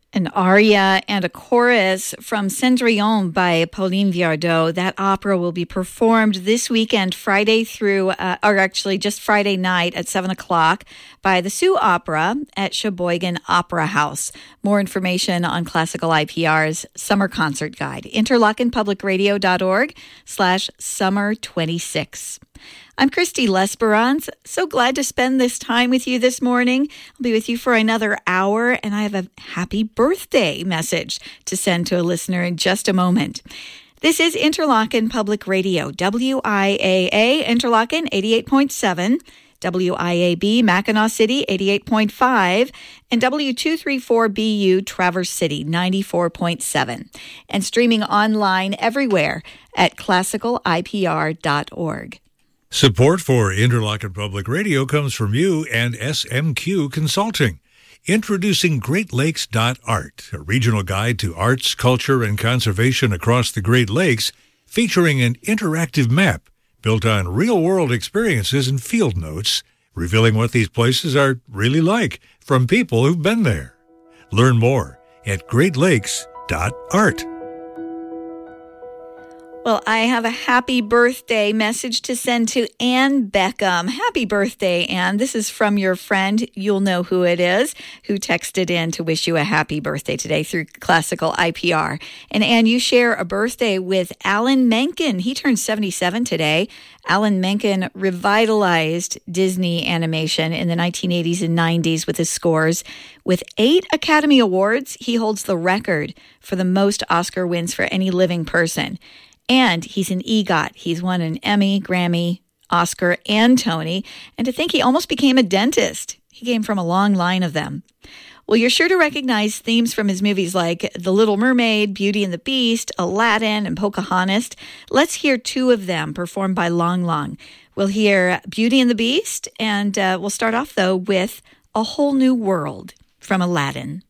An aria and a chorus from Cendrillon by Pauline Viardot. That opera will be performed this weekend, Friday through, or actually just Friday night at 7 o'clock by the Sioux Opera at Sheboygan Opera House. More information on Classical IPR's Summer Concert Guide, interlockenpublicradio.org/summer26. I'm Christy Lesperance. So glad to spend this time with you this morning. I'll be with you for another hour, and I have a happy birthday message to send to a listener in just a moment. This is Interlochen Public Radio, WIAA, Interlochen 88.7, WIAB, Mackinac City 88.5, and W234BU, Traverse City 94.7, and streaming online everywhere at classicalipr.org. Support for Interlochen Public Radio comes from you and SMQ Consulting. Introducing GreatLakes.art, a regional guide to arts, culture, and conservation across the Great Lakes, featuring an interactive map built on real-world experiences and field notes, revealing what these places are really like from people who've been there. Learn more at GreatLakes.art. Well, I have a happy birthday message to send to Ann Beckham. Happy birthday, Ann. This is from your friend, you'll know who it is, who texted in to wish you a happy birthday today through Classical IPR. And Ann, you share a birthday with Alan Menken. He turned 77 today. Alan Menken revitalized Disney animation in the 1980s and 90s with his scores. With 8 Academy Awards, he holds the record for the most Oscar wins for any living person. And he's an EGOT. He's won an Emmy, Grammy, Oscar, and Tony. And to think he almost became a dentist. He came from a long line of them. Well, you're sure to recognize themes from his movies like The Little Mermaid, Beauty and the Beast, Aladdin, and Pocahontas. Let's hear 2 of them performed by Long Long. We'll hear Beauty and the Beast, and we'll start off, though, with A Whole New World from Aladdin.